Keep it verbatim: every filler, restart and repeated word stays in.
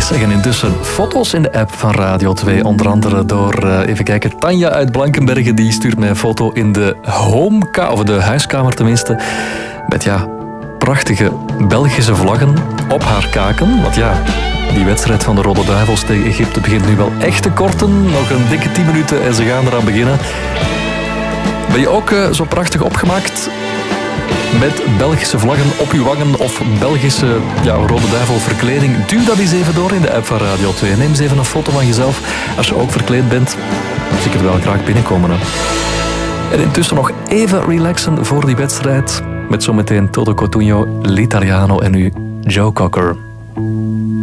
Zeg, en intussen foto's in de app van Radio twee. Onder andere door, uh, even kijken, Tanja uit Blankenbergen. Die stuurt mij een foto in de homeka, of de huiskamer tenminste. Met ja, prachtige Belgische vlaggen op haar kaken. Want ja, die wedstrijd van de Rode Duivels tegen Egypte begint nu wel echt te korten. Nog een dikke tien minuten en ze gaan eraan beginnen. Ben je ook uh, zo prachtig opgemaakt? Met Belgische vlaggen op uw wangen of Belgische ja, Rode Duivel verkleding. Duw dat eens even door in de app van Radio twee. Neem eens even een foto van jezelf als je ook verkleed bent. Dan zie ik het wel graag binnenkomen. Hè. En intussen nog even relaxen voor die wedstrijd. Met zometeen Toto Cotugno, L'Italiano en nu Joe Cocker.